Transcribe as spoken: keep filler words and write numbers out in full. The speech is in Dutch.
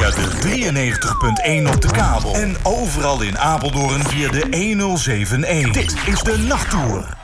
via de drieënnegentig punt één op de kabel. En overal in Apeldoorn via de honderdzeven punt één. Dit is de Nachttour.